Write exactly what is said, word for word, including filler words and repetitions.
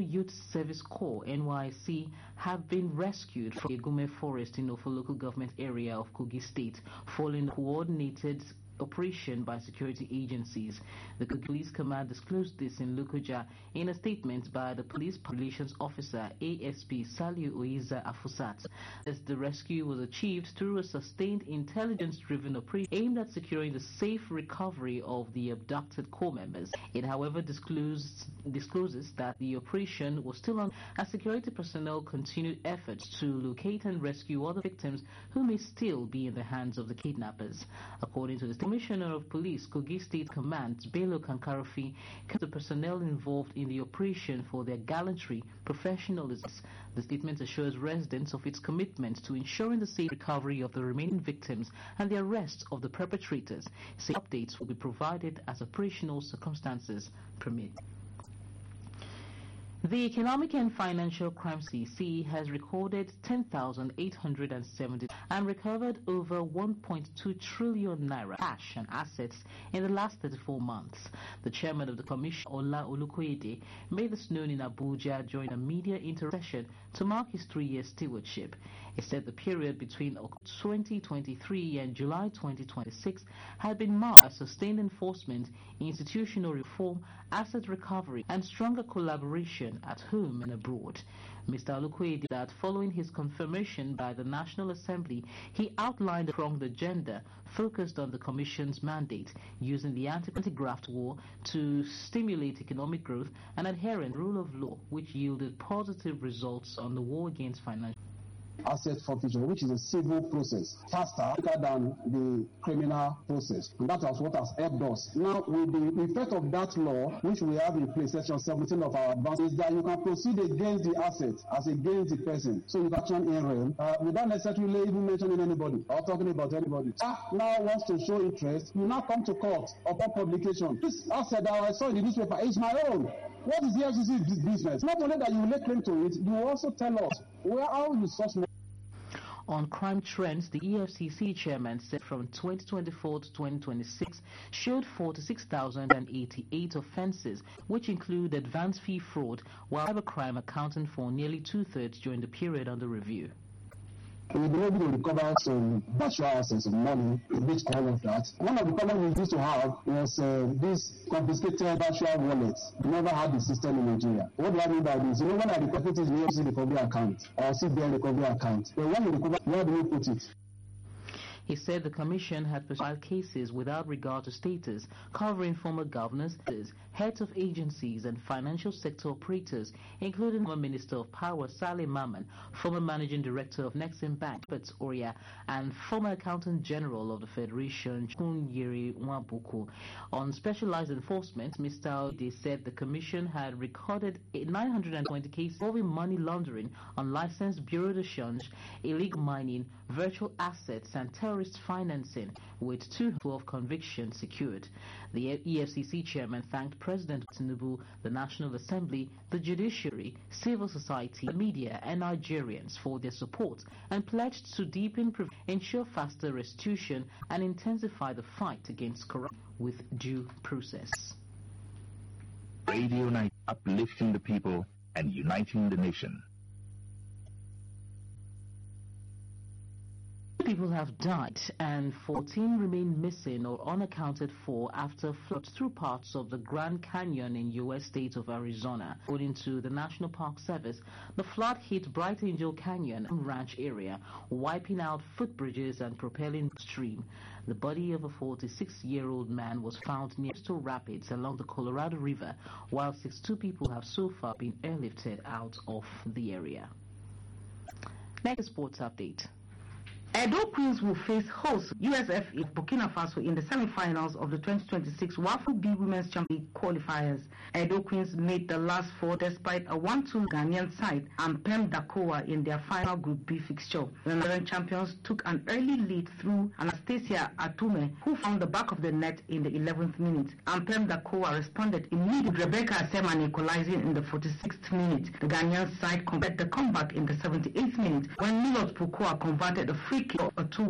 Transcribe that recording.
Youth Service Corps (N Y C) have been rescued from the Egume Forest in Ofo local government area of Kogi State following a coordinated operation by security agencies. The Police Command disclosed this in Lokoja in a statement by the Police Relations Officer A S P Saliu Oiza Afusat. As the rescue was achieved through a sustained intelligence-driven operation aimed at securing the safe recovery of the abducted corps members. It, however, disclosed, discloses that the operation was still on as security personnel continued efforts to locate and rescue other victims who may still be in the hands of the kidnappers. According to the Commissioner of Police, Kogi State Command, Bello Kankarafi, the personnel involved in the operation for their gallantry, professionalism. The statement assures residents of its commitment to ensuring the safe recovery of the remaining victims and the arrest of the perpetrators. Say updates will be provided as operational circumstances permit. The Economic and Financial Crime C C has recorded ten thousand eight hundred seventy and recovered over one point two trillion naira cash and assets in the last thirty-four months. The chairman of the commission, Ola Olukoyede, made this known in Abuja during a media intercession to mark his three-year stewardship. He said the period between October twenty twenty-three and July twenty twenty-six had been marked by sustained enforcement, institutional reform, asset recovery, and stronger collaboration at home and abroad. Mister Olukoyede that following his confirmation by the National Assembly, he outlined a pronged agenda focused on the Commission's mandate, using the anti-graft war to stimulate economic growth and adherent rule of law, which yielded positive results on the war against financial asset forfeiture, which is a civil process, faster than the criminal process. And that is what has helped us. Now, with the effect of that law, which we have in place, section seventeen of our advance, is that you can proceed against the asset as against the person. So you can action in realm uh, without necessarily even mentioning anybody or talking about anybody. Ah, now wants to show interest, you now come to court upon publication. This asset that I saw in the newspaper is my own. What is the F C C's business? Not only that you lay claim to it, you also tell us where how you source money. On crime trends, the E F C C chairman said from twenty twenty-four to twenty twenty-six showed forty-six thousand eighty-eight offences, which include advance fee fraud, while cybercrime accounting for nearly two-thirds during the period under review. We've been able to recover some virtual assets of money, Bitcoin, all of that. One of the problems we used to have was uh, this confiscated virtual wallets. We never had the system in Nigeria. What do I mean by this? You know, when I recover it in the E F C C recovery account or C B N recovery account, but when we recover, where do we put it? He said the Commission had filed cases without regard to status, covering former governors, heads of agencies and financial sector operators, including former Minister of Power Saleh Maman, former Managing Director of Nexim Bank, Bert Oria, and former Accountant General of the Federation, Chunyere Nwabuku. On specialized enforcement, Mister Ode said the Commission had recorded nine hundred twenty cases involving money laundering, unlicensed bureau de change, illegal mining, virtual assets, and terrorist financing, with two hundred twelve convictions secured. The E F C C chairman thanked President Tinubu, the National Assembly, the judiciary, civil society, the media, and Nigerians for their support, and pledged to deepen, ensure faster restitution, and intensify the fight against corruption with due process. Radio Night, uplifting the people and uniting the nation. People have died and fourteen remain missing or unaccounted for after floods through parts of the Grand Canyon in U S state of Arizona. According to the National Park Service, the flood hit Bright Angel Canyon Ranch area, wiping out footbridges and propelling stream. The body of a forty-six-year-old man was found near Crystal Rapids along the Colorado River, while sixty-two people have so far been airlifted out of the area. Next sports update. Edo Queens will face host U S F in Burkina Faso in the semi-finals of the twenty twenty-six WAFU B Women's Champions League qualifiers. Edo Queens made the last four despite a one two Ghanaian side and Pem Dakoa in their final Group B fixture. The Nigerian champions took an early lead through Anastasia Atume, who found the back of the net in the eleventh minute, and Pem Dakoa responded immediately, Rebecca Aseman equalizing in the forty-sixth minute. The Ghanaian side completed the comeback in the seventy-eighth minute when Milot Pukua converted a free kick of a two